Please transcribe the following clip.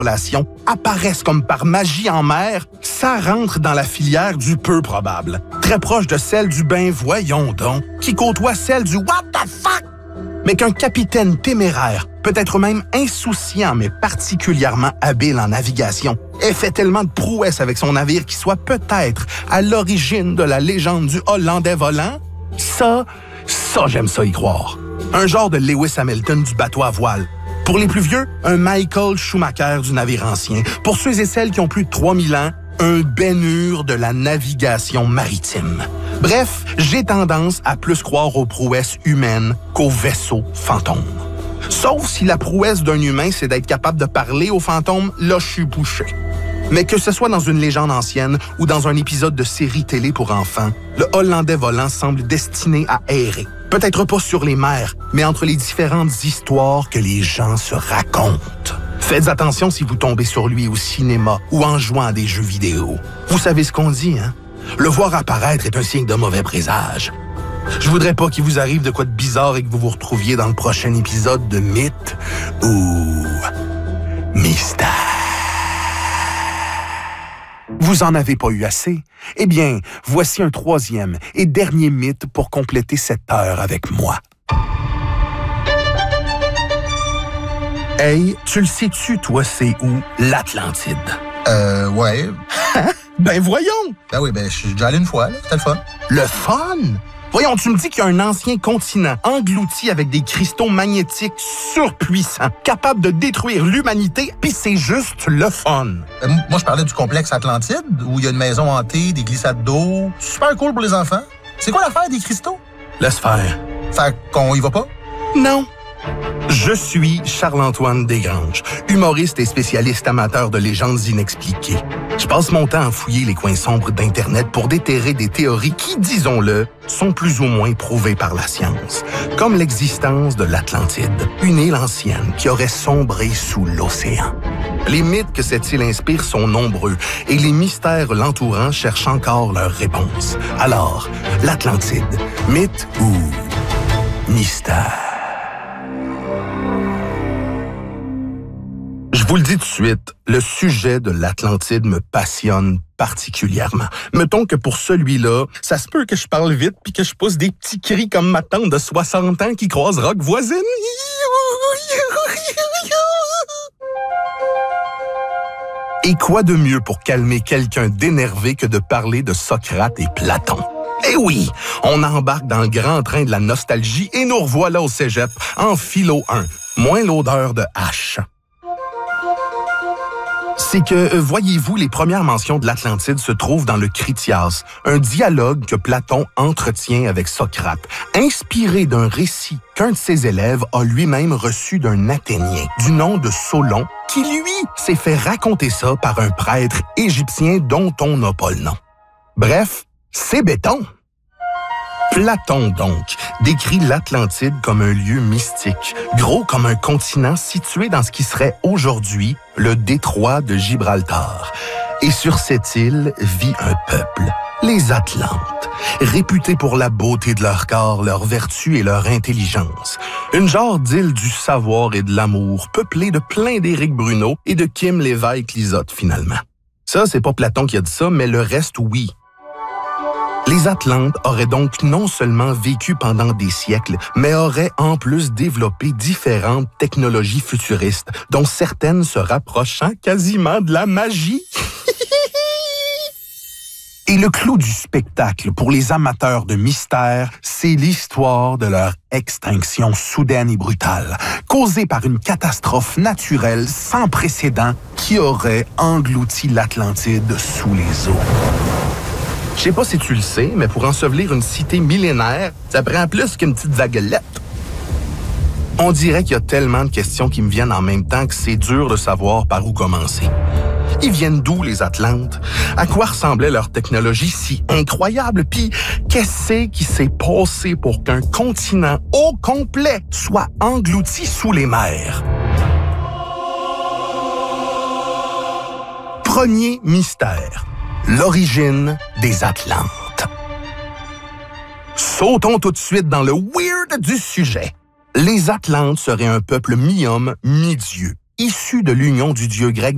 populations apparaissent comme par magie en mer, ça rentre dans la filière du peu probable, très proche de celle du ben voyons donc, qui côtoie celle du what the fuck. Mais qu'un capitaine téméraire, peut-être même insouciant mais particulièrement habile en navigation, ait fait tellement de prouesses avec son navire qu'il soit peut-être à l'origine de la légende du Hollandais volant, ça j'aime ça y croire. Un genre de Lewis Hamilton du bateau à voile. Pour les plus vieux, un Michael Schumacher du navire ancien. Pour ceux et celles qui ont plus de 3000 ans, un Ben-Hur de la navigation maritime. Bref, j'ai tendance à plus croire aux prouesses humaines qu'aux vaisseaux fantômes. Sauf si la prouesse d'un humain, c'est d'être capable de parler aux fantômes, là, je suis bouché. Mais que ce soit dans une légende ancienne ou dans un épisode de série télé pour enfants, le Hollandais volant semble destiné à errer. Peut-être pas sur les mers, mais entre les différentes histoires que les gens se racontent. Faites attention si vous tombez sur lui au cinéma ou en jouant à des jeux vidéo. Vous savez ce qu'on dit, hein? Le voir apparaître est un signe de mauvais présage. Je voudrais pas qu'il vous arrive de quoi de bizarre et que vous vous retrouviez dans le prochain épisode de Mythe ou Mystère. Vous en avez pas eu assez? Eh bien, voici un troisième et dernier mythe pour compléter cette heure avec moi. Hey, tu le sais-tu, toi, c'est où l'Atlantide? Ouais. Ben voyons! Ben oui, je suis déjà allé une fois, là. C'était le fun. Le fun? Voyons, tu me dis qu'il y a un ancien continent englouti avec des cristaux magnétiques surpuissants, capables de détruire l'humanité, puis c'est juste le fun. Moi, je parlais du complexe Atlantide, où il y a une maison hantée, des glissades d'eau. Super cool pour les enfants. C'est quoi l'affaire des cristaux? Laisse faire. Fait qu'on y va pas? Non. Je suis Charles-Antoine Desgranges, humoriste et spécialiste amateur de légendes inexpliquées. Je passe mon temps à fouiller les coins sombres d'Internet pour déterrer des théories qui, disons-le, sont plus ou moins prouvées par la science. Comme l'existence de l'Atlantide, une île ancienne qui aurait sombré sous l'océan. Les mythes que cette île inspire sont nombreux et les mystères l'entourant cherchent encore leur réponse. Alors, l'Atlantide, mythe ou mystère? Je vous le dis tout de suite, le sujet de l'Atlantide me passionne particulièrement. Mettons que pour celui-là, ça se peut que je parle vite puis que je pousse des petits cris comme ma tante de 60 ans qui croise Rock voisine. Et quoi de mieux pour calmer quelqu'un d'énervé que de parler de Socrate et Platon? Eh oui, on embarque dans le grand train de la nostalgie et nous revoilà au cégep en philo 1, moins l'odeur de hache. C'est que, voyez-vous, les premières mentions de l'Atlantide se trouvent dans le Critias, un dialogue que Platon entretient avec Socrate, inspiré d'un récit qu'un de ses élèves a lui-même reçu d'un Athénien, du nom de Solon, qui, lui, s'est fait raconter ça par un prêtre égyptien dont on n'a pas le nom. Bref, c'est béton. Platon, donc, décrit l'Atlantide comme un lieu mystique, gros comme un continent situé dans ce qui serait aujourd'hui le détroit de Gibraltar. Et sur cette île vit un peuple, les Atlantes, réputés pour la beauté de leur corps, leur vertu et leur intelligence. Une genre d'île du savoir et de l'amour, peuplée de plein d'Éric Bruno et de Kim Lévesque-Lisotte, finalement. Ça, c'est pas Platon qui a dit ça, mais le reste, oui. Les Atlantes auraient donc non seulement vécu pendant des siècles, mais auraient en plus développé différentes technologies futuristes, dont certaines se rapprochant quasiment de la magie. Et le clou du spectacle pour les amateurs de mystère, c'est l'histoire de leur extinction soudaine et brutale, causée par une catastrophe naturelle sans précédent qui aurait englouti l'Atlantide sous les eaux. Je sais pas si tu le sais, mais pour ensevelir une cité millénaire, ça prend plus qu'une petite vaguelette. On dirait qu'il y a tellement de questions qui me viennent en même temps que c'est dur de savoir par où commencer. Ils viennent d'où, les Atlantes? À quoi ressemblait leur technologie si incroyable? Puis, qu'est-ce qui s'est passé pour qu'un continent au complet soit englouti sous les mers? Premier mystère. L'origine des Atlantes. Sautons tout de suite dans le weird du sujet. Les Atlantes seraient un peuple mi-homme, mi-dieu, issu de l'union du dieu grec